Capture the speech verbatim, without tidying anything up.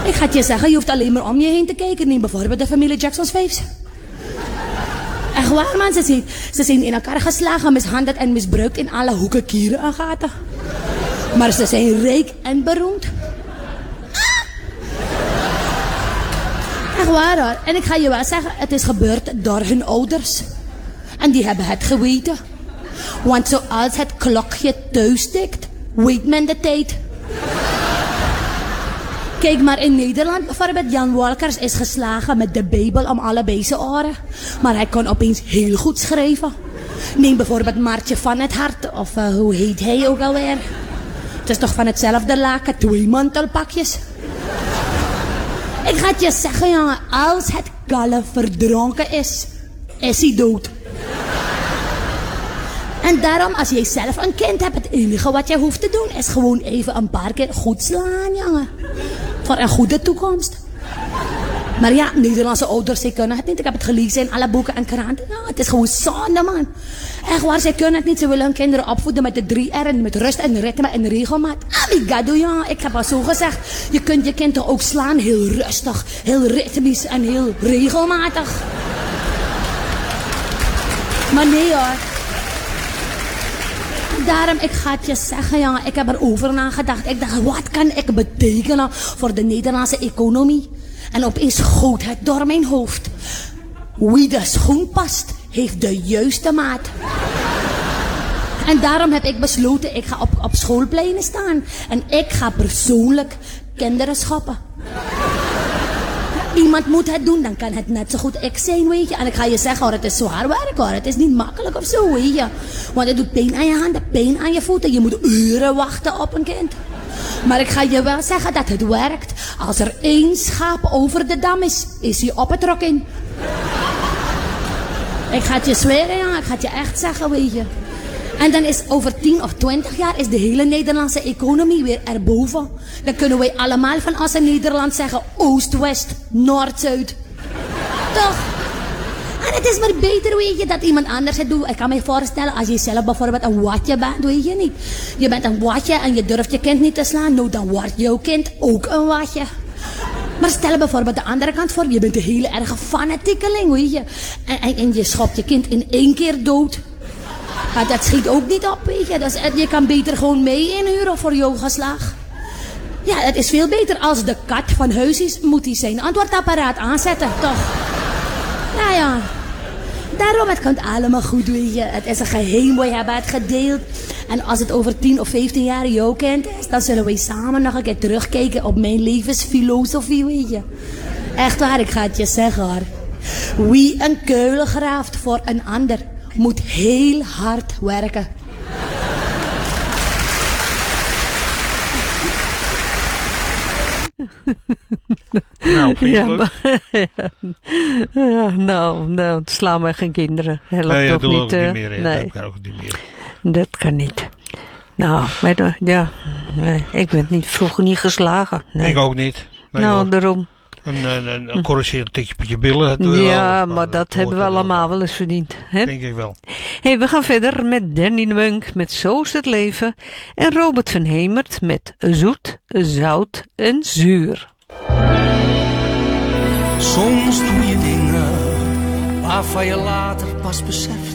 Ik ga het je zeggen, je hoeft alleen maar om je heen te kijken. Neem bijvoorbeeld de familie Jackson's Vijfs. Echt waar, man. Ze zijn, ze zijn in elkaar geslagen, mishandeld en misbruikt in alle hoeken, kieren en gaten. Maar ze zijn rijk en beroemd. Echt waar, hoor. En ik ga je wel zeggen, het is gebeurd door hun ouders. En die hebben het geweten. Want zoals het klokje thuis tikt, weet men de tijd. Kijk maar in Nederland bijvoorbeeld, Jan Wolkers is geslagen met de Bijbel om allebei zijn oren. Maar hij kon opeens heel goed schrijven. Neem bijvoorbeeld Maartje van het Hart, of uh, hoe heet hij ook alweer? Het is toch van hetzelfde laken, twee mantelpakjes. Ik ga het je zeggen, jongen, als het kalf verdronken is, is hij dood. En daarom, als jij zelf een kind hebt, het enige wat je hoeft te doen, is gewoon even een paar keer goed slaan, jongen. Voor een goede toekomst. Maar ja, Nederlandse ouders, zij kunnen het niet. Ik heb het gelezen in alle boeken en kranten. Ja, het is gewoon zonde, man. Echt waar, zij kunnen het niet. Ze willen hun kinderen opvoeden met de drie R'en, met rust en ritme en regelmaat. Amigado, jongen. Ik heb al zo gezegd, je kunt je kind toch ook slaan heel rustig, heel ritmisch en heel regelmatig. Maar nee, hoor. Daarom, ik ga het je zeggen, jongen, ik heb erover nagedacht. Ik dacht, wat kan ik betekenen voor de Nederlandse economie? En opeens schoot het door mijn hoofd. Wie de schoen past, heeft de juiste maat. En daarom heb ik besloten, ik ga op, op schoolpleinen staan. En ik ga persoonlijk kinderen schoppen. Iemand moet het doen, dan kan het net zo goed ik zijn, weet je. En ik ga je zeggen, hoor, het is zwaar werk, hoor. Het is niet makkelijk of zo, weet je. Want het doet pijn aan je handen, pijn aan je voeten. Je moet uren wachten op een kind. Maar ik ga je wel zeggen dat het werkt. Als er één schaap over de dam is, is hij op het rok in. Ik ga het je zweren, ja. Ik ga het je echt zeggen, weet je. En dan is over tien of twintig jaar is de hele Nederlandse economie weer erboven. Dan kunnen wij allemaal van ons in Nederland zeggen Oost-West, Noord-Zuid. Toch? En het is maar beter, weet je, dat iemand anders het doet. Ik kan me voorstellen, als je zelf bijvoorbeeld een watje bent, weet je niet. Je bent een watje en je durft je kind niet te slaan. Nou, dan wordt jouw kind ook een watje. Maar stel bijvoorbeeld de andere kant voor. Je bent een hele erge fanatiekeling, weet je. En, en, en je schopt je kind in één keer dood. Maar dat schiet ook niet op, weet je. Dus je kan beter gewoon mee inhuren voor jouw geslacht. Ja, het is veel beter als de kat van huis is, moet hij zijn antwoordapparaat aanzetten, toch? Ja, ja. Daarom, het komt allemaal goed, weet je. Het is een geheim, wij hebben het gedeeld. En als het over tien of vijftien jaar jouw kind is, dan zullen wij samen nog een keer terugkijken op mijn levensfilosofie, weet je. Echt waar, ik ga het je zeggen, hoor. Wie een kuil graaft voor een ander, moet heel hard werken. Nou, vind je ja, leuk? maar, ja, nou, nou, slaan wij geen kinderen. Helpt Nee, dat toch doen we niet? ook eh, niet meer. hè. nee, Dat kan ook niet meer. dat kan niet. Nou, maar, de- ja, nee, ik ben niet, vroeger niet geslagen. Nee. Ik ook niet. Nee, nou, hoor. daarom. Een, een, een, een corrigerend tikje op je billen. Dat doen we Ja, wel, maar dat hebben we hoort er wel allemaal wel eens verdiend. Hè? bij. Denk ik wel. Hey, we gaan verder met Danny de Munk met Zo is het leven. En Robert van Hemert met Zoet, Zout en Zuur. Soms doe je dingen waarvan je later pas beseft